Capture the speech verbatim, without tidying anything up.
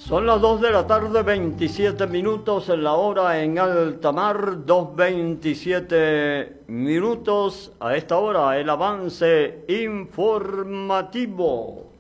Son las dos de la tarde, veintisiete minutos en la hora en alta mar, dos veintisiete minutos. A esta hora el avance informativo.